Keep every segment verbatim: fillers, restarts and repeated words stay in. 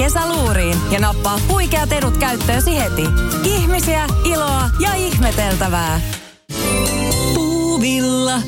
kesäluuriin ja nappaa huikeat edut käyttöösi heti. Ihmisiä, iloa ja ihmeteltävää. Puuvilla.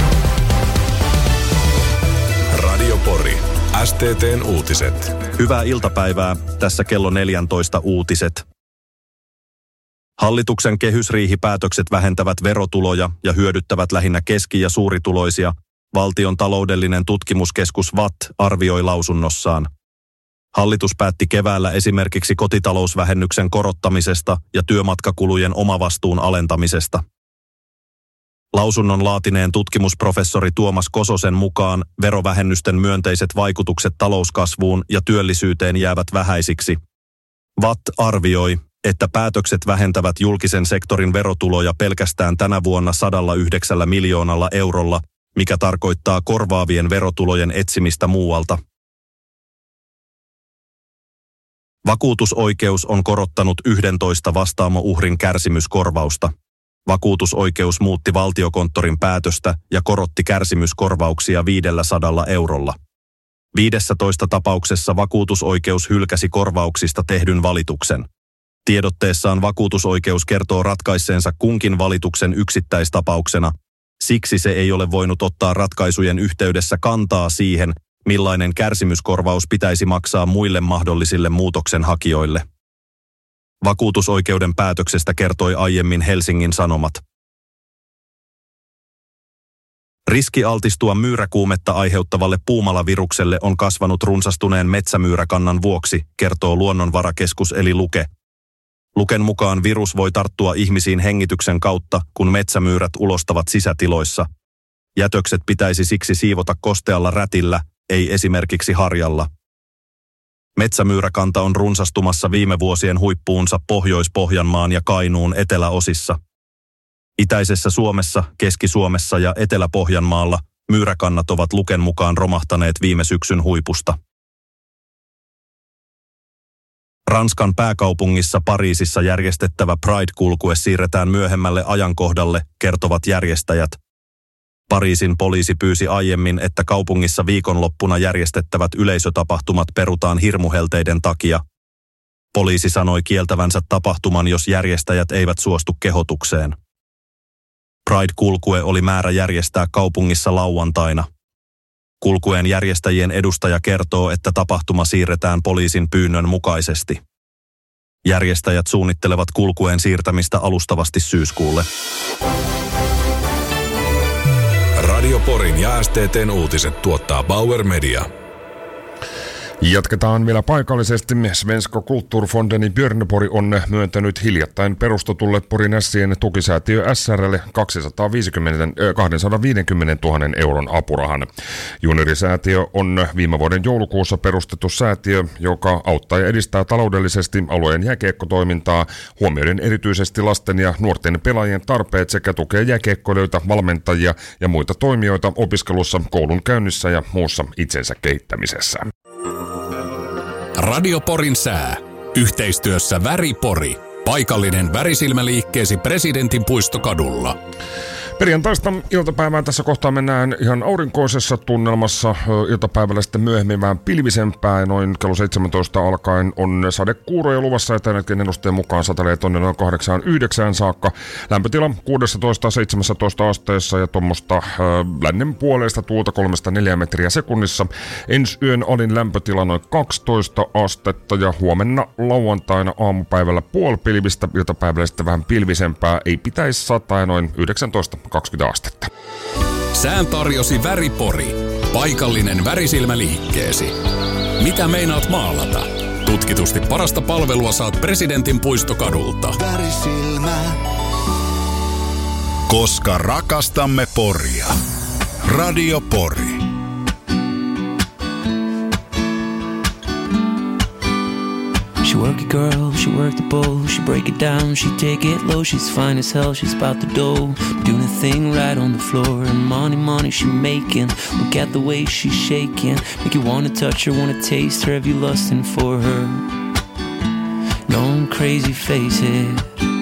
Radio Pori. S T T:n uutiset. Hyvää iltapäivää. Tässä kello neljätoista uutiset. Hallituksen kehysriihipäätökset vähentävät verotuloja ja hyödyttävät lähinnä keski- ja suurituloisia. Valtion taloudellinen tutkimuskeskus V A T arvioi lausunnossaan. Hallitus päätti keväällä esimerkiksi kotitalousvähennyksen korottamisesta ja työmatkakulujen omavastuun alentamisesta. Lausunnon laatineen tutkimusprofessori Tuomas Kososen mukaan verovähennysten myönteiset vaikutukset talouskasvuun ja työllisyyteen jäävät vähäisiksi. V A T arvioi, että päätökset vähentävät julkisen sektorin verotuloja pelkästään tänä vuonna sata yhdeksän miljoonalla eurolla, mikä tarkoittaa korvaavien verotulojen etsimistä muualta. Vakuutusoikeus on korottanut yksitoista vastaamo-uhrin kärsimyskorvausta. Vakuutusoikeus muutti Valtiokonttorin päätöstä ja korotti kärsimyskorvauksia viidelläsadalla eurolla. viidessätoista tapauksessa vakuutusoikeus hylkäsi korvauksista tehdyn valituksen. Tiedotteessaan vakuutusoikeus kertoo ratkaisseensa kunkin valituksen yksittäistapauksena, siksi se ei ole voinut ottaa ratkaisujen yhteydessä kantaa siihen, millainen kärsimyskorvaus pitäisi maksaa muille mahdollisille muutoksenhakijoille. Vakuutusoikeuden päätöksestä kertoi aiemmin Helsingin Sanomat. Riski altistua myyräkuumetta aiheuttavalle puumalavirukselle on kasvanut runsastuneen metsämyyräkannan vuoksi, kertoo Luonnonvarakeskus eli Luke. Luken mukaan virus voi tarttua ihmisiin hengityksen kautta, kun metsämyyrät ulostavat sisätiloissa. Jätökset pitäisi siksi siivota kostealla rätillä, ei esimerkiksi harjalla. Metsämyyräkanta on runsastumassa viime vuosien huippuunsa Pohjois-Pohjanmaan ja Kainuun eteläosissa. Itäisessä Suomessa, Keski-Suomessa ja Etelä-Pohjanmaalla myyräkannat ovat Luken mukaan romahtaneet viime syksyn huipusta. Ranskan pääkaupungissa Pariisissa järjestettävä Pride-kulkue siirretään myöhemmälle ajankohdalle, kertovat järjestäjät. Pariisin poliisi pyysi aiemmin, että kaupungissa viikonloppuna järjestettävät yleisötapahtumat perutaan hirmuhelteiden takia. Poliisi sanoi kieltävänsä tapahtuman, jos järjestäjät eivät suostu kehotukseen. Pride-kulkue oli määrä järjestää kaupungissa lauantaina. Kulkueen järjestäjien edustaja kertoo, että tapahtuma siirretään poliisin pyynnön mukaisesti. Järjestäjät suunnittelevat kulkueen siirtämistä alustavasti syyskuulle. Radio Porin ja S T T:n uutiset tuottaa Bauer Media. Jatketaan vielä paikallisesti. Svenska Kulturfonden Björneborg on myöntänyt hiljattain perustetulle Porin Ässien tukisäätiö S R:lle kaksisataaviisikymmentätuhatta euron apurahan. Juniorisäätiö on viime vuoden joulukuussa perustettu säätiö, joka auttaa ja edistää taloudellisesti alueen jääkiekkotoimintaa, huomioiden erityisesti lasten ja nuorten pelaajien tarpeet sekä tukee jääkiekkoilijoita, valmentajia ja muita toimijoita opiskelussa, koulun käynnissä ja muussa itsensä kehittämisessä. Radio Porin sää. Yhteistyössä Väri Pori. Paikallinen värisilmäliikkeesi Presidentin puistokadulla. Perjantaista iltapäivään tässä kohtaa mennään ihan aurinkoisessa tunnelmassa. Iltapäivällä sitten myöhemmin vähän pilvisempää. Noin kello seitsemäntoista alkaen on sadekuuroja luvassa ja tännekin ennusteen mukaan satelee tonne noin kahdeksaan yhdeksään saakka. Lämpötila kuusitoista seitsemäntoista asteessa ja tuommoista äh, lännen puoleista tuulta kolmesta neljään metriä sekunnissa. Ensi yön alin lämpötila noin kaksitoista astetta ja huomenna lauantaina aamupäivällä puolipilvistä. Iltapäivällä sitten vähän pilvisempää. Ei pitäisi sataa noin yhdeksäntoista kaksikymmentä astetta. Sään tarjosi Väri Pori. Paikallinen värisilmäliikkeesi. Mitä meinaat maalata? Tutkitusti parasta palvelua saat Presidentin puistokadulta. Värisilmä. Koska rakastamme Poria. Radio Pori. She work it girl, she work the bowl, she break it down, she take it low, she's fine as hell, she's about the dough, doing the thing right on the floor, and money, money she making, look at the way she's shaking, make you wanna touch her, wanna taste her, have you lusting for her, going crazy, face it.